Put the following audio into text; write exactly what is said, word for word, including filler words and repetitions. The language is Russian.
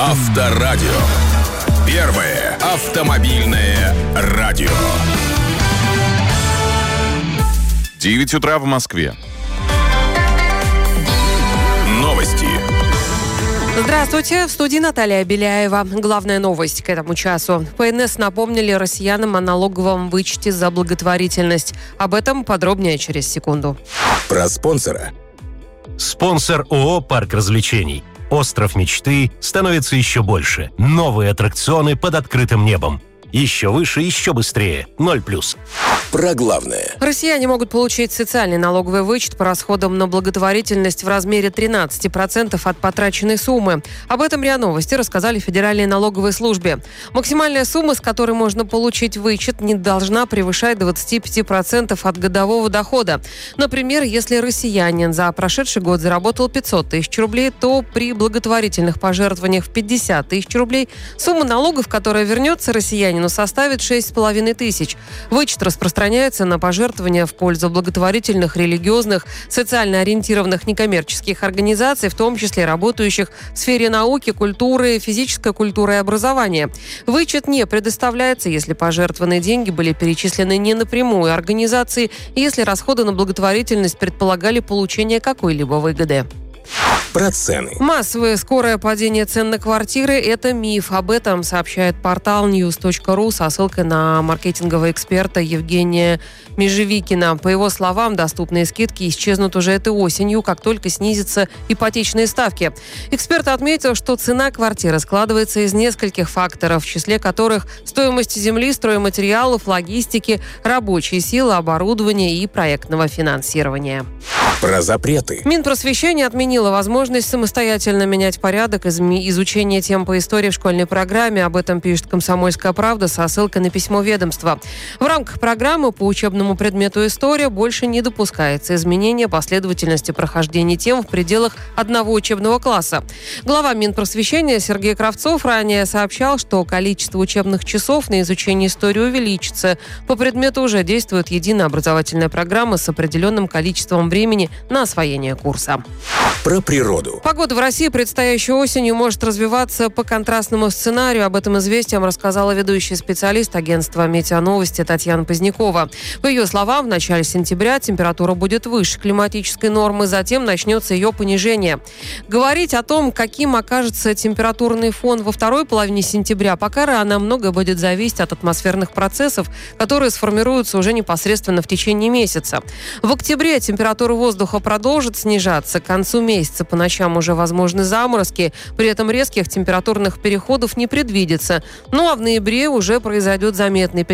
Авторадио. Первое автомобильное радио. девять утра в Москве. Новости. Здравствуйте, в студии Наталья Беляева. Главная новость к этому часу. ПНС напомнили россиянам о налоговом вычете за благотворительность. Об этом подробнее через секунду. Про спонсора. Спонсор ООО «Парк развлечений». Остров мечты становится еще больше. Новые аттракционы под открытым небом. Еще выше, еще быстрее. Ноль плюс. Про главное. Россияне могут получить социальный налоговый вычет по расходам на благотворительность в размере тринадцать процентов от потраченной суммы. Об этом РИА Новости рассказали в Федеральной налоговой службе. Максимальная сумма, с которой можно получить вычет, не должна превышать двадцать пять процентов от годового дохода. Например, если россиянин за прошедший год заработал пятьсот тысяч рублей, то при благотворительных пожертвованиях в пятьдесят тысяч рублей сумма налогов, которая вернется россиянину, составит шесть с половиной тысяч. Вычет распространяется на пожертвования в пользу благотворительных, религиозных, социально ориентированных некоммерческих организаций, в том числе работающих в сфере науки, культуры, физической культуры и образования. Вычет не предоставляется, если пожертвованные деньги были перечислены не напрямую организации, и если расходы на благотворительность предполагали получение какой-либо выгоды. Про цены. Массовое скорое падение цен на квартиры – это миф. Об этом сообщает портал ньюс точка ру со ссылкой на маркетингового эксперта Евгения Межевикина. По его словам, доступные скидки исчезнут уже этой осенью, как только снизятся ипотечные ставки. Эксперт отметил, что цена квартиры складывается из нескольких факторов, в числе которых стоимость земли, стройматериалов, логистики, рабочей силы, оборудования и проектного финансирования. Про запреты. Минпросвещение отменило возможность самостоятельно менять порядок изучения тем по истории в школьной программе. Об этом пишет «Комсомольская правда» со ссылкой на письмо ведомства. В рамках программы по учебному предмету «История» больше не допускается изменения последовательности прохождения тем в пределах одного учебного класса. Глава Минпросвещения Сергей Кравцов ранее сообщал, что количество учебных часов на изучение истории увеличится. По предмету уже действует единая образовательная программа с определенным количеством времени на освоение курса. Про природу. Погода в России предстоящей осенью может развиваться по контрастному сценарию. Об этом «Известиям» рассказала ведущий специалист агентства «Метеоновости» Татьяна Позднякова. По ее словам, в начале сентября температура будет выше климатической нормы, затем начнется ее понижение. Говорить о том, каким окажется температурный фон во второй половине сентября, пока рано. Многое будет зависеть от атмосферных процессов, которые сформируются уже непосредственно в течение месяца. В октябре температура воздуха продолжит снижаться. К концу месяца по ночам уже возможны заморозки, при этом резких температурных переходов не предвидится. Ну а в ноябре уже произойдет заметный переход